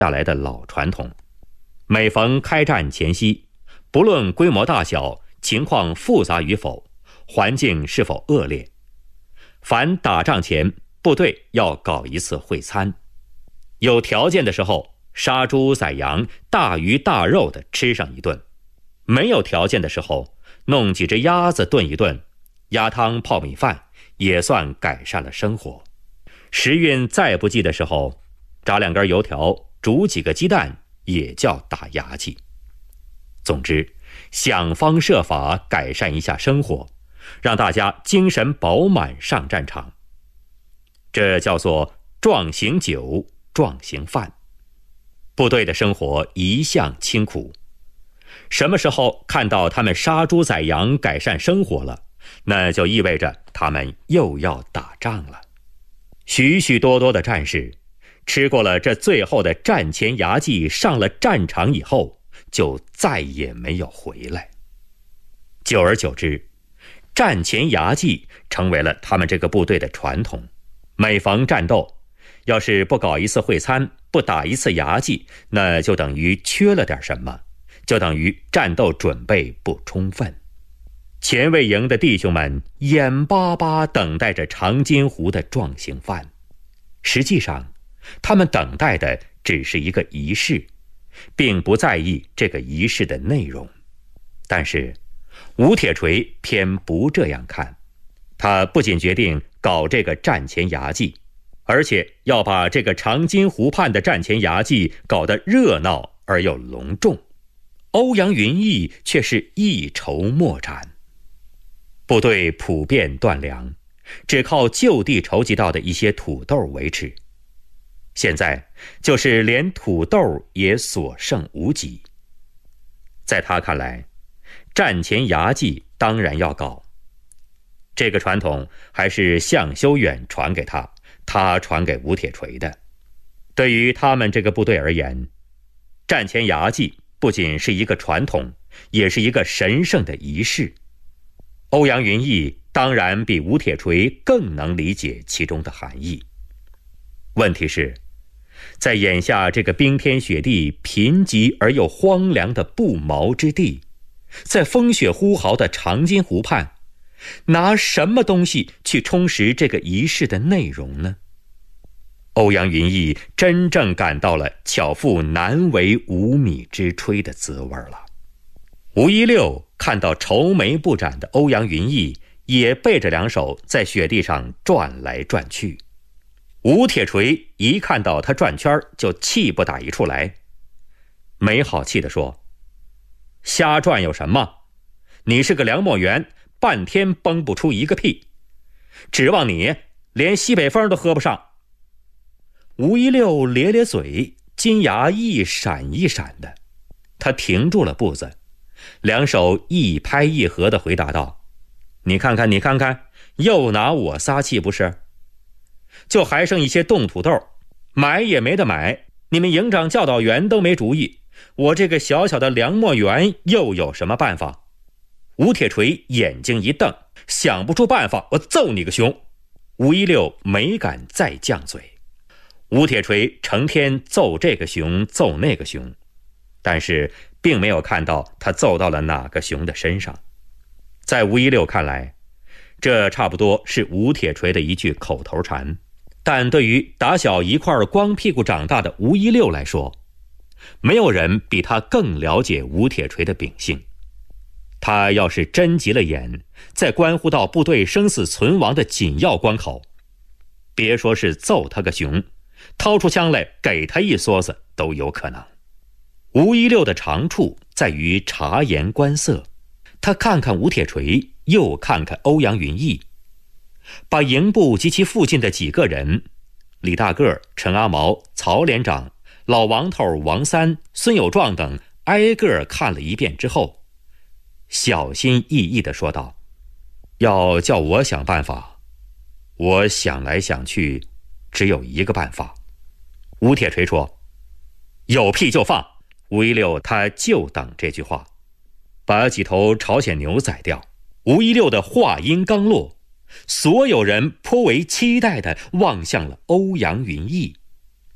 下来的老传统。每逢开战前夕，不论规模大小，情况复杂与否，环境是否恶劣，凡打仗前，部队要搞一次会餐。有条件的时候，杀猪宰羊，大鱼大肉的吃上一顿；没有条件的时候，弄几只鸭子炖一顿，鸭汤泡米饭，也算改善了生活。时运再不济的时候，炸2根油条，煮几个鸡蛋，也叫打牙祭。总之，想方设法改善一下生活，让大家精神饱满上战场。这叫做壮行酒，壮行饭。部队的生活一向清苦，什么时候看到他们杀猪宰羊改善生活了，那就意味着他们又要打仗了。许许多多的战士吃过了这最后的战前牙祭，上了战场以后就再也没有回来。久而久之，战前牙祭成为了他们这个部队的传统。每逢战斗，要是不搞一次会餐，不打一次牙祭，那就等于缺了点什么，就等于战斗准备不充分。前卫营的弟兄们眼巴巴等待着长津湖的壮行饭，实际上他们等待的只是一个仪式，并不在意这个仪式的内容。但是吴铁锤偏不这样看，他不仅决定搞这个战前牙祭，而且要把这个长津湖畔的战前牙祭搞得热闹而又隆重。欧阳云逸却是一筹莫展。部队普遍断粮，只靠就地筹集到的一些土豆维持。现在就是连土豆也所剩无几。在他看来，战前牙祭当然要搞。这个传统还是向修远传给他，他传给吴铁锤的。对于他们这个部队而言，战前牙祭不仅是一个传统，也是一个神圣的仪式。欧阳云逸当然比吴铁锤更能理解其中的含义。问题是，在眼下这个冰天雪地、贫瘠而又荒凉的不毛之地，在风雪呼号的长津湖畔，拿什么东西去充实这个仪式的内容呢？欧阳云逸真正感到了巧妇难为无米之炊的滋味了。吴一六看到愁眉不展的欧阳云逸，也背着2手在雪地上转来转去。吴铁锤一看到他转圈，就气不打一处来，没好气地说：瞎转有什么？你是个粮秣园，半天崩不出一个屁，指望你连西北风都喝不上。吴一六咧咧嘴，金牙一闪一闪的，他停住了步子，2手一拍一合地回答道：你看看，你看看，又拿我撒气不是？就还剩一些冻土豆，买也没得买，你们营长教导员都没主意，我这个小小的粮秣园又有什么办法？吴铁锤眼睛一瞪，想不出办法，我揍你个熊！吴一六没敢再犟嘴。吴铁锤成天揍这个熊揍那个熊，但是并没有看到他揍到了哪个熊的身上。在吴一六看来，这差不多是吴铁锤的一句口头禅，但对于打小一块光屁股长大的吴一六来说，没有人比他更了解吴铁锤的秉性。他要是真急了眼，在关乎到部队生死存亡的紧要关口，别说是揍他个熊，掏出枪来给他一梭子都有可能。吴一六的长处在于察言观色，他看看吴铁锤，又看看欧阳云逸，把营部及其附近的几个人，李大个、陈阿毛、曹连长、老王头王三、孙有壮等挨个看了一遍之后，小心翼翼地说道：要叫我想办法，我想来想去只有一个办法。吴铁锤说：有屁就放。吴一六他就等这句话，把几头朝鲜牛宰掉。吴一六的话音刚落，所有人颇为期待地望向了欧阳云逸。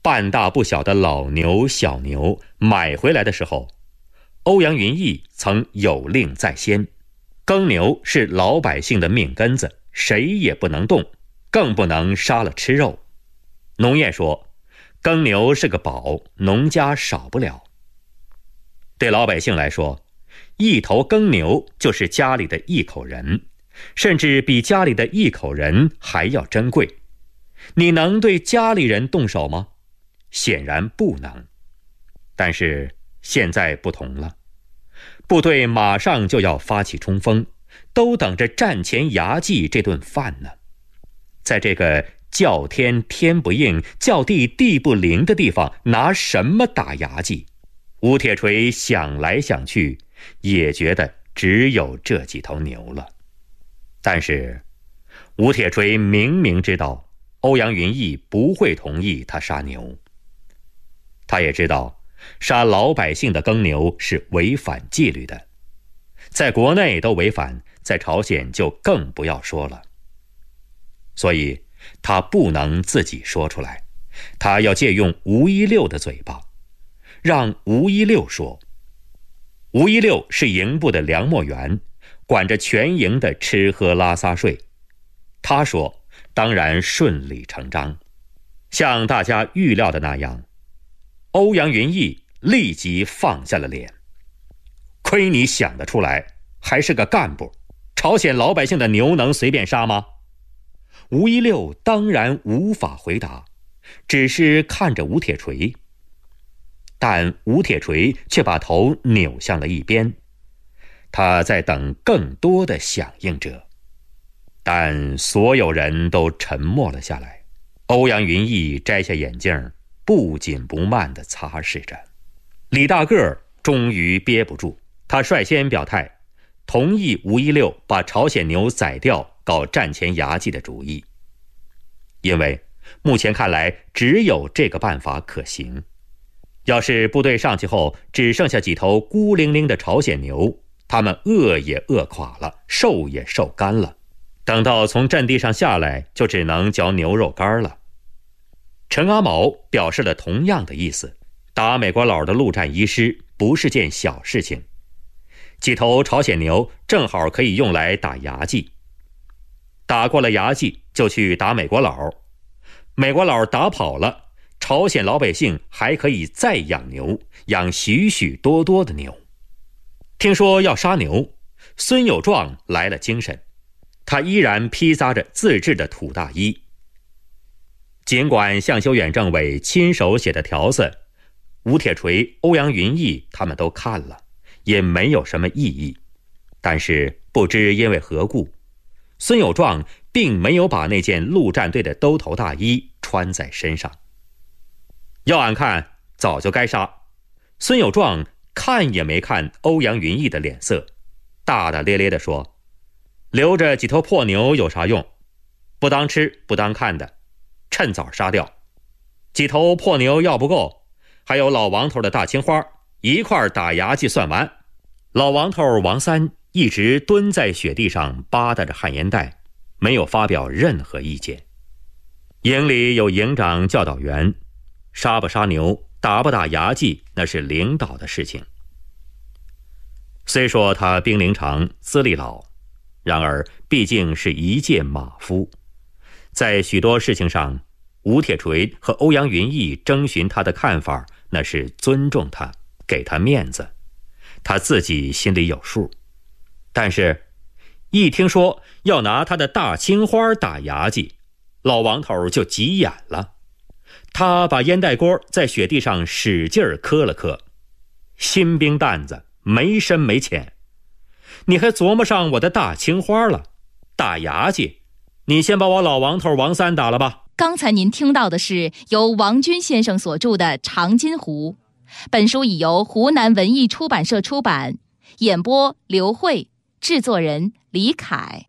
半大不小的老牛小牛买回来的时候，欧阳云逸曾有令在先，耕牛是老百姓的命根子，谁也不能动，更不能杀了吃肉。农谚说，耕牛是个宝，农家少不了。对老百姓来说，一头耕牛就是家里的一口人，甚至比家里的一口人还要珍贵。你能对家里人动手吗？显然不能。但是现在不同了，部队马上就要发起冲锋，都等着战前牙祭这顿饭呢。在这个叫天天不应，叫地地不灵的地方，拿什么打牙祭？吴铁锤想来想去，也觉得只有这几头牛了。但是吴铁锤明明知道欧阳云逸不会同意他杀牛，他也知道杀老百姓的耕牛是违反纪律的，在国内都违反，在朝鲜就更不要说了。所以他不能自己说出来，他要借用吴一六的嘴巴，让吴一六说。吴一六是营部的粮墨员，管着全营的吃喝拉撒睡，他说当然顺理成章。像大家预料的那样，欧阳云逸立即放下了脸。亏你想得出来，还是个干部，朝鲜老百姓的牛能随便杀吗？吴一六当然无法回答，只是看着吴铁锤。但吴铁锤却把头扭向了一边，他在等更多的响应者。但所有人都沉默了下来。欧阳云逸摘下眼镜，不紧不慢地擦拭着。李大个终于憋不住，他率先表态，同意吴一六把朝鲜牛宰掉搞战前牙祭的主意。因为目前看来只有这个办法可行。要是部队上去后只剩下几头孤零零的朝鲜牛，他们饿也饿垮了，瘦也瘦干了，等到从阵地上下来就只能嚼牛肉干了。陈阿毛表示了同样的意思，打美国佬的陆战遗失不是件小事情，几头朝鲜牛正好可以用来打牙祭，打过了牙祭就去打美国佬，美国佬打跑了，朝鲜老百姓还可以再养牛，养许许多多的牛。听说要杀牛，孙有壮来了精神，他依然披扎着自制的土大衣。尽管向修远政委亲手写的条子，吴铁锤、欧阳云逸他们都看了，也没有什么异议，但是不知因为何故，孙有壮并没有把那件陆战队的兜头大衣穿在身上。要俺看，早就该杀。孙有壮看也没看欧阳云逸的脸色，大大咧咧地说，留着几头破牛有啥用？不当吃不当看的，趁早杀掉。几头破牛要不够，还有老王头的大青花，一块打牙祭算完。老王头王三一直蹲在雪地上吧嗒着旱烟袋，没有发表任何意见。营里有营长教导员，杀不杀牛，打不打牙祭，那是领导的事情。虽说他兵龄长，资历老，然而毕竟是一介马夫，在许多事情上，吴铁锤和欧阳云逸征询他的看法，那是尊重他，给他面子，他自己心里有数。但是一听说要拿他的大青花打牙祭，老王头就急眼了。他把烟袋锅在雪地上使劲磕了磕，新兵蛋子，没深没浅，你还琢磨上我的大青花了？打牙祭，你先把我老王头王三打了吧。 刚才您听到的是由王军先生所著的《长津湖》，本书已由湖南文艺出版社出版，演播刘慧，制作人李凯。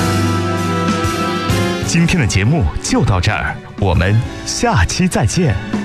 今天的节目就到这儿，我们下期再见。